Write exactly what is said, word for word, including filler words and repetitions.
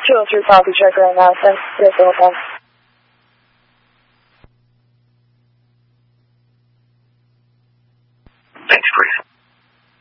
two oh three copy, check right now. Thanks. Yes, okay.